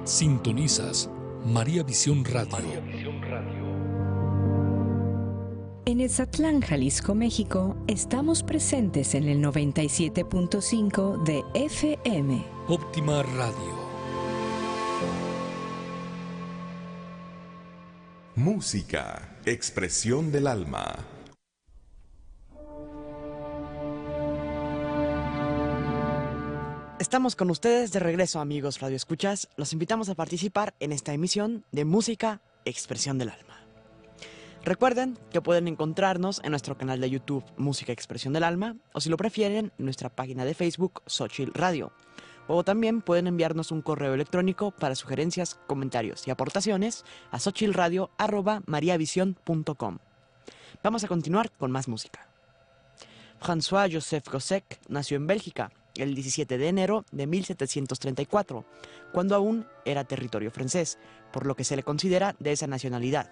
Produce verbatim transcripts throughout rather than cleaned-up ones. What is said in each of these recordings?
Sintonizas María Visión Radio. María Visión Radio. En Etzatlán, Jalisco, México, estamos presentes en el noventa y siete punto cinco de F M. Óptima Radio. Música, expresión del alma. Estamos con ustedes de regreso, amigos radioescuchas. Los invitamos a participar en esta emisión de Música, Expresión del Alma. Recuerden que pueden encontrarnos en nuestro canal de YouTube Música, Expresión del Alma, o si lo prefieren, en nuestra página de Facebook Xochitl Radio. O también pueden enviarnos un correo electrónico para sugerencias, comentarios y aportaciones a xochilradio arroba mariavision punto com. Vamos a continuar con más música. François-Joseph Gossec nació en Bélgica el diecisiete de enero de mil setecientos treinta y cuatro, cuando aún era territorio francés, por lo que se le considera de esa nacionalidad.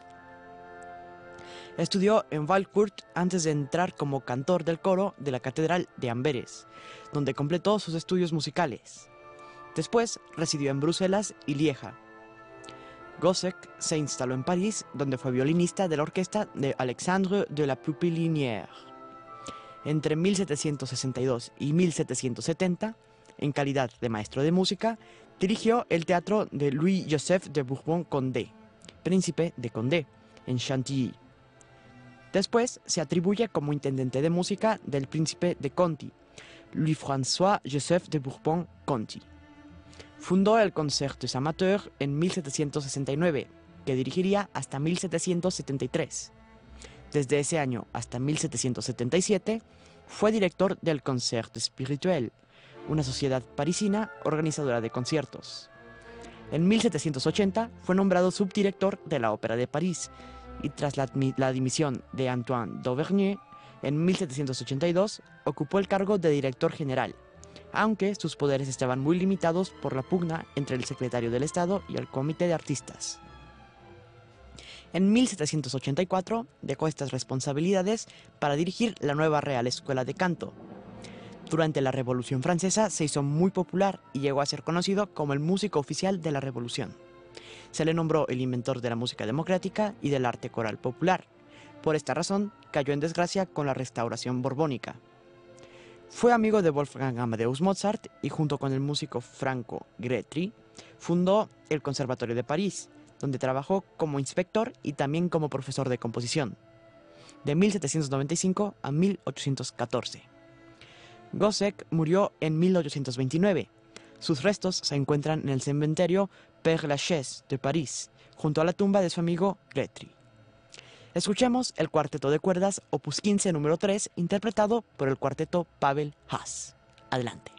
Estudió en Valcourt antes de entrar como cantor del coro de la Catedral de Amberes, donde completó sus estudios musicales. Después residió en Bruselas y Lieja. Gossec se instaló en París, donde fue violinista de la orquesta de Alexandre de la Pupilinière. Entre mil setecientos sesenta y dos y mil setecientos setenta, en calidad de maestro de música, dirigió el teatro de Louis-Joseph de Bourbon-Condé, príncipe de Condé, en Chantilly. Después se atribuye como intendente de música del príncipe de Conti, Louis-François-Joseph de Bourbon-Conti. Fundó el Concert des Amateurs en mil setecientos sesenta y nueve, que dirigiría hasta mil setecientos setenta y tres. Desde ese año hasta mil setecientos setenta y siete, fue director del Concert Spirituel, una sociedad parisina organizadora de conciertos. En mil setecientos ochenta fue nombrado subdirector de la Ópera de París, y tras la, la dimisión de Antoine Dauvergne, en mil setecientos ochenta y dos ocupó el cargo de director general, aunque sus poderes estaban muy limitados por la pugna entre el secretario del Estado y el Comité de Artistas. En mil setecientos ochenta y cuatro dejó estas responsabilidades para dirigir la nueva Real Escuela de Canto. Durante la Revolución Francesa se hizo muy popular y llegó a ser conocido como el músico oficial de la Revolución. Se le nombró el inventor de la música democrática y del arte coral popular. Por esta razón, cayó en desgracia con la restauración borbónica. Fue amigo de Wolfgang Amadeus Mozart y junto con el músico Franco Gretry fundó el Conservatorio de París, donde trabajó como inspector y también como profesor de composición, de mil setecientos noventa y cinco a mil ochocientos catorce. Gossec murió en mil ochocientos veintinueve. Sus restos se encuentran en el cementerio Père Lachaise de París, junto a la tumba de su amigo Gretry. Escuchemos el cuarteto de cuerdas opus quince número tres, interpretado por el cuarteto Pavel Haas. Adelante.